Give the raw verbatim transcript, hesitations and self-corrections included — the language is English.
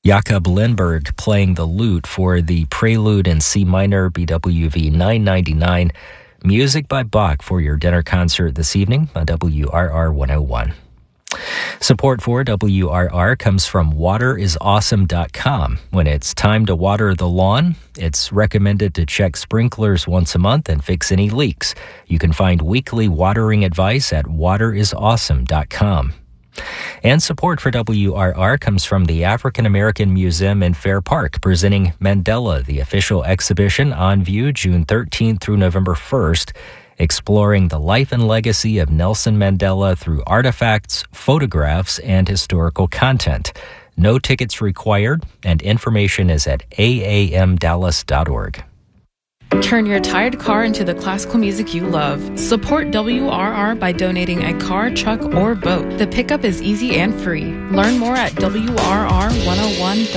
Jakob Lindberg playing the lute for the Prelude in C minor, B W V nine ninety-nine. Music by Bach for your dinner concert this evening on W R R one oh one. Support for W R R comes from water is awesome dot com. When it's time to water the lawn, it's recommended to check sprinklers once a month and fix any leaks. You can find weekly watering advice at water is awesome dot com. And support for W R R comes from the African American Museum in Fair Park, presenting Mandela, the official exhibition on view June thirteenth through November first, exploring the life and legacy of Nelson Mandela through artifacts, photographs, and historical content. No tickets required, and information is at a a m dallas dot org. Turn your tired car into the classical music you love. Support W R R by donating a car, truck, or boat. The pickup is easy and free. Learn more at W R R one oh one dot com.